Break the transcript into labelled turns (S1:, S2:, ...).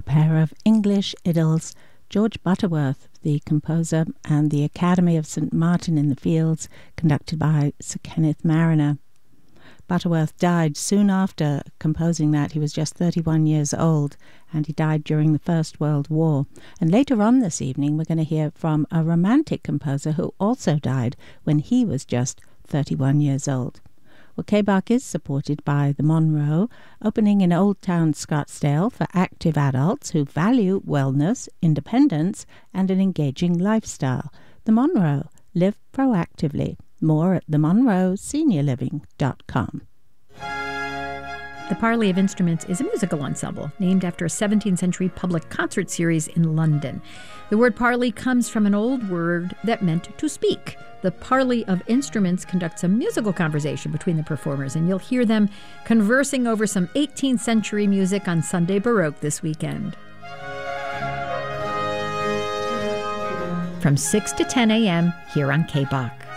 S1: pair of English idylls, George Butterworth, the composer, and the Academy of St. Martin in the Fields, conducted by Sir Kenneth Mariner. Butterworth died soon after composing that. He was just 31 years old, and he died during the First World War. And later on this evening, we're going to hear from a romantic composer who also died when he was just 31 years old. Well, K-Bach is supported by the Monroe, opening in Old Town Scottsdale for active adults who value wellness, independence, and an engaging lifestyle. The Monroe. Live proactively. More at themonroeseniorliving.com.
S2: The Parley of Instruments is a musical ensemble named after a 17th century public concert series in London. The word parley comes from an old word that meant to speak. The Parley of Instruments conducts a musical conversation between the performers, and you'll hear them conversing over some 18th century music on Sunday Baroque this weekend. From 6 to 10 a.m. here on K-Bach.